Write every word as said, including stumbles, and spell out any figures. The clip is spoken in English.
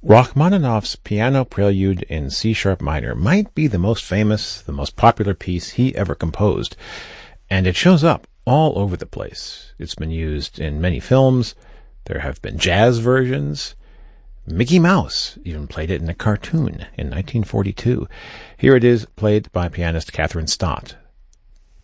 Rachmaninoff's Piano Prelude in C-sharp minor might be the most famous, the most popular piece he ever composed, and it shows up all over the place. It's been used in many films. There have been jazz versions. Mickey Mouse even played it in a cartoon in nineteen forty-two. Here it is, played by pianist Catherine Stott.